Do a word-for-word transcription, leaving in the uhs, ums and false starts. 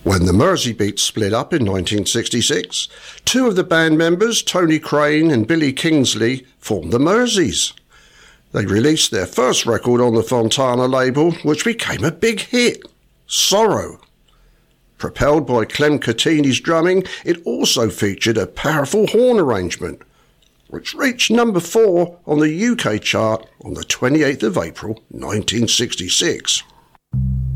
When the Merseybeats split up in nineteen sixty-six, two of the band members, Tony Crane and Billy Kingsley, formed the Merseys. They released their first record on the Fontana label, which became a big hit, Sorrow. Propelled by Clem Catini's drumming, it also featured a powerful horn arrangement, which reached number four on the U K chart on the twenty-eighth of April nineteen sixty-six.